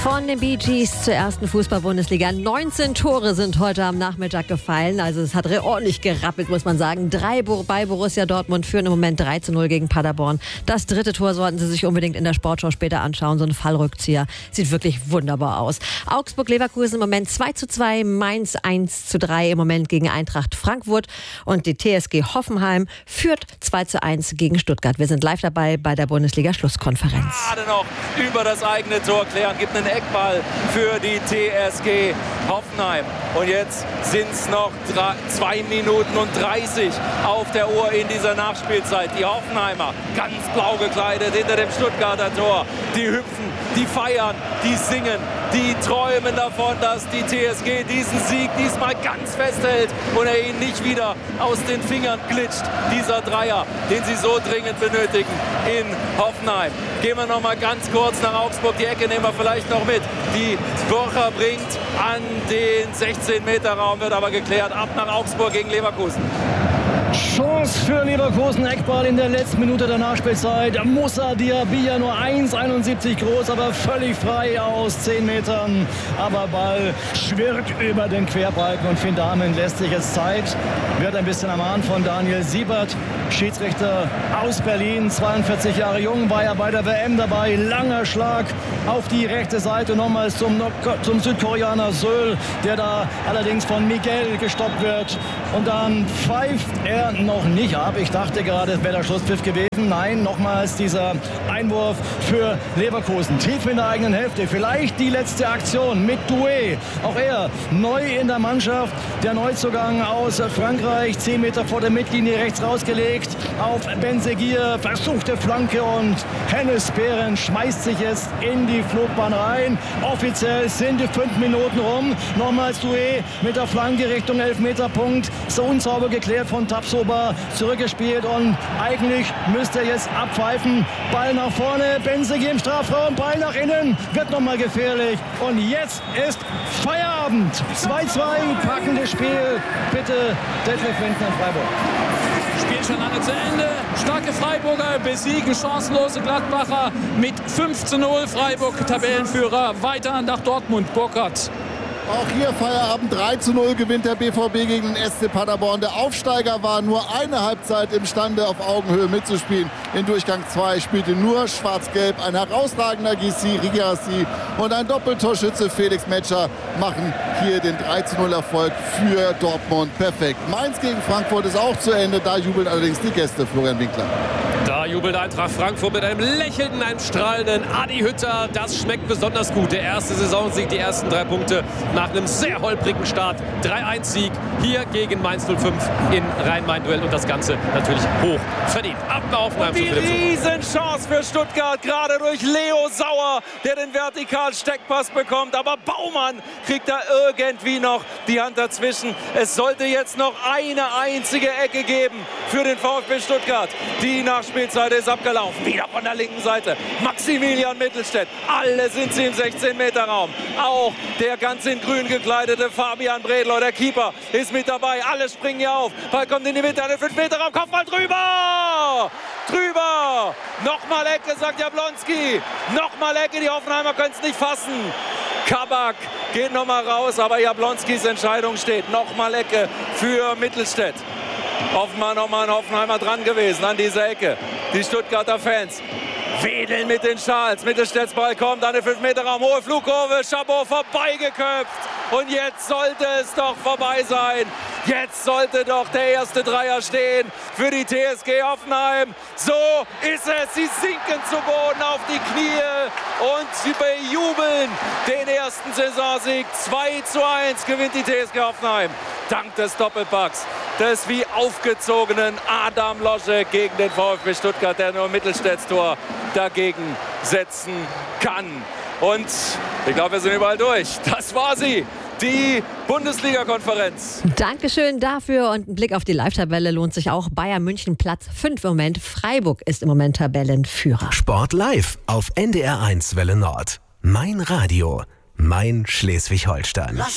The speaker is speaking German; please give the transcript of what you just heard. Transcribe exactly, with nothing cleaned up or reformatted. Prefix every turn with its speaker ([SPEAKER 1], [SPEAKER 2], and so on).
[SPEAKER 1] Von den Bee Gees zur ersten Fußball-Bundesliga. neunzehn Tore sind heute am Nachmittag gefallen. Also es hat ordentlich gerappelt, muss man sagen. Drei bei Borussia Dortmund führen im Moment drei zu null gegen Paderborn. Das dritte Tor sollten Sie sich unbedingt in der Sportschau später anschauen. So ein Fallrückzieher. Sieht wirklich wunderbar aus. Augsburg-Leverkusen im Moment zwei zu zwei. Mainz eins zu drei im Moment gegen Eintracht Frankfurt. Und die T S G Hoffenheim führt zwei zu eins gegen Stuttgart. Wir sind live dabei bei der Bundesliga-Schlusskonferenz.
[SPEAKER 2] Gerade noch über das eigene Tor klären. Gibt einen Eckball für die T S G Hoffenheim. Und jetzt sind es noch zwei Minuten und dreißig auf der Uhr in dieser Nachspielzeit. Die Hoffenheimer, ganz blau gekleidet hinter dem Stuttgarter Tor. Die hüpfen, die feiern, die singen, die träumen davon, dass die T S G diesen Sieg diesmal ganz festhält und er ihnen nicht wieder aus den Fingern glitscht. Dieser Dreier, den sie so dringend benötigen in Hoffenheim. Gehen wir noch mal ganz kurz nach Augsburg. Die Ecke nehmen wir vielleicht noch mit. Die Borcher bringt an den sechzehn Meter Raum, wird aber geklärt. Ab nach Augsburg gegen Leverkusen.
[SPEAKER 3] Chance für Leverkusen, Eckball in der letzten Minute der Nachspielzeit. Moussa Diaby, nur eins Komma einundsiebzig groß, aber völlig frei aus zehn Metern. Aber Ball schwirrt über den Querbalken und Finn Dahmen lässt sich jetzt Zeit. Wird ein bisschen ermahnt von Daniel Siebert, Schiedsrichter aus Berlin, zweiundvierzig Jahre jung, war ja bei der W M dabei. Langer Schlag auf die rechte Seite, nochmals zum, zum Südkoreaner Söhl, der da allerdings von Miguel gestoppt wird. Und dann pfeift er noch nicht ab. Ich dachte gerade, es wäre der Schlusspfiff gewesen. Nein, nochmals dieser Einwurf für Leverkusen. Tief in der eigenen Hälfte. Vielleicht die letzte Aktion mit Doué. Auch er neu in der Mannschaft. Der Neuzugang aus Frankreich. zehn Meter vor der Mittellinie rechts rausgelegt. Auf Benzeguir. Versuchte Flanke und Hennes Behren schmeißt sich jetzt in die Flugbahn rein. Offiziell sind die fünf Minuten rum. Nochmals Doué mit der Flanke Richtung Elfmeterpunkt. So unsauber geklärt von Tapsoba, zurückgespielt und eigentlich müsste er jetzt abpfeifen. Ball nach vorne, Benzeguir im Strafraum, Ball nach innen, wird nochmal gefährlich und jetzt ist Feierabend. zwei zu zwei, packendes Spiel. Bitte Detlef Wendner in Freiburg.
[SPEAKER 4] Spiel schon lange zu Ende. Starke Freiburger besiegen chancenlose Gladbacher mit fünf zu null. Freiburg Tabellenführer, weiter nach Dortmund. Burkhardt.
[SPEAKER 5] Auch hier Feierabend, drei zu null gewinnt der B V B gegen den S C Paderborn. Der Aufsteiger war nur eine Halbzeit imstande, auf Augenhöhe mitzuspielen. In Durchgang zwei spielte nur Schwarz-Gelb. Ein herausragender Gissi, Rigassi und ein Doppeltorschütze Felix Metscher machen hier den drei zu null Erfolg für Dortmund perfekt. Mainz gegen Frankfurt ist auch zu Ende. Da jubeln allerdings die Gäste, Florian Winkler.
[SPEAKER 6] Da jubelt Eintracht Frankfurt mit einem lächelnden, einem strahlenden Adi Hütter. Das schmeckt besonders gut. Der erste Saisonsieg, die ersten drei Punkte nach einem sehr holprigen Start. drei eins Sieg hier gegen Mainz null fünf in Rhein-Main-Duell und das Ganze natürlich hoch verdient. Ab nach Hoffenheim.
[SPEAKER 2] Die Riesenchance für Stuttgart, gerade durch Leo Sauer, der den vertikalen Steckpass bekommt. Aber Baumann kriegt da irgendwie noch die Hand dazwischen. Es sollte jetzt noch eine einzige Ecke geben für den VfB Stuttgart. Die Nachspielzeit ist abgelaufen. Wieder von der linken Seite. Maximilian Mittelstädt. Alle sind sie im sechzehn Meter Raum. Auch der ganz in grün gekleidete Fabian Bredlow, der Keeper, ist mit dabei. Alle springen hier auf. Ball kommt in die Mitte, an den fünf Meter Raum. Kopfball drüber! Drüber! Nochmal Ecke, sagt Jablonski. Nochmal Ecke, die Hoffenheimer können es nicht fassen. Kabak geht nochmal raus, aber Jablonskis Entscheidung steht. Nochmal Ecke für Mittelstädt. Offenbar nochmal ein Hoffenheimer dran gewesen an dieser Ecke. Die Stuttgarter Fans wedeln mit den Schals. Mittelstädts Ball kommt an den fünf Meter Raum. Hohe Flugkurve, Chabot vorbeigeköpft. Und jetzt sollte es doch vorbei sein. Jetzt sollte doch der erste Dreier stehen für die T S G Hoffenheim. So ist es. Sie sinken zu Boden auf die Knie und sie bejubeln den ersten Saisonsieg. zwei zu eins gewinnt die T S G Hoffenheim. Dank des Doppelpacks des wie aufgezogenen Adam Loschek gegen den VfB Stuttgart, der nur Mittelstädts Tor dagegen setzen kann. Und ich glaube, wir sind überall durch. Das war sie, die Bundesliga-Konferenz.
[SPEAKER 1] Dankeschön dafür und ein Blick auf die Live-Tabelle lohnt sich auch. Bayern München Platz fünf im Moment. Freiburg ist im Moment Tabellenführer.
[SPEAKER 7] Sport live auf N D R eins Welle Nord. Mein Radio, mein Schleswig-Holstein.